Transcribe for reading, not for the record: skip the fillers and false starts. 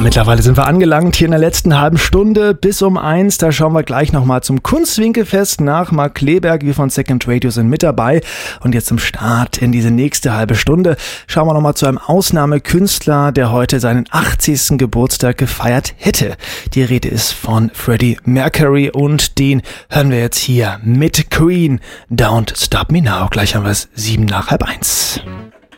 Mittlerweile sind wir angelangt hier in der letzten halben Stunde bis um 1. Da schauen wir gleich nochmal zum Kunstwinkelfest nach. Marc Kleberg, wir von Second Radio sind mit dabei. Und jetzt zum Start in diese nächste halbe Stunde schauen wir nochmal zu einem Ausnahmekünstler, der heute seinen 80. Geburtstag gefeiert hätte. Die Rede ist von Freddie Mercury und den hören wir jetzt hier mit Queen. Don't Stop Me Now. Gleich haben wir es 7 nach halb 1.